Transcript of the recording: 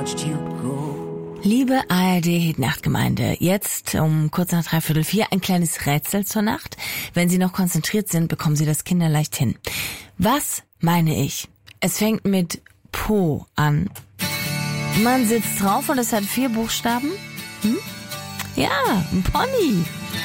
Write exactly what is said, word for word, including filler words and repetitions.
watched you go. Liebe A R D-Hit-Nachtgemeinde, jetzt um kurz nach dreiviertel vier ein kleines Rätsel zur Nacht. Wenn Sie noch konzentriert sind, bekommen Sie das kinderleicht hin. Was meine ich? Es fängt mit Po an. Man sitzt drauf und es hat vier Buchstaben. Hm? Ja, ein Pony.